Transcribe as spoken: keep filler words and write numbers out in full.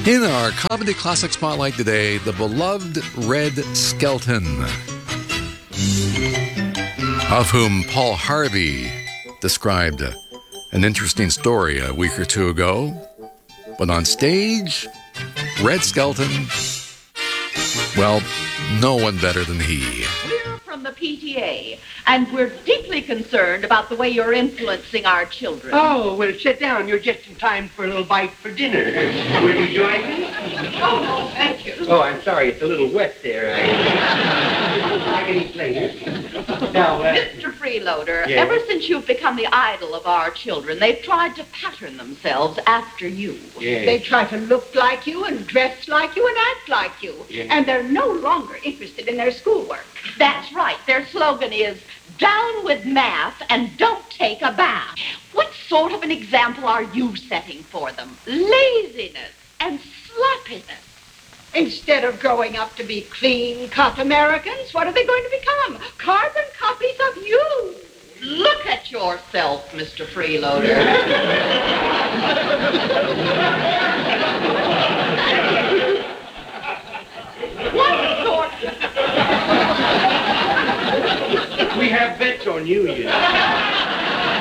In our Comedy Classic Spotlight today, the beloved Red Skelton, of whom Paul Harvey described an interesting story a week or two ago. But on stage, Red Skelton, well, no one better than he. We're from the P T A, and we're deeply concerned about the way you're influencing our children. Oh, well, sit down. You're just in time for a little bite for dinner. Will you join me? Oh, no, thank you. Oh, I'm sorry. It's a little wet there. I, I can eat later. Now, uh, Mister Freeloader, yes? ever since you've become the idol of our children, they've tried to pattern themselves after you. Yes. They try to look like you and dress like you and act like you. Yes. And they're no longer interested in their schoolwork. That's right. Their slogan is, down with math and don't take a bath. What sort of an example are you setting for them? Laziness and sloppiness. Instead of growing up to be clean-cut Americans, what are they going to become? Carbon copies of you. Look at yourself, Mister Freeloader. What sort... we have bets on you, you know.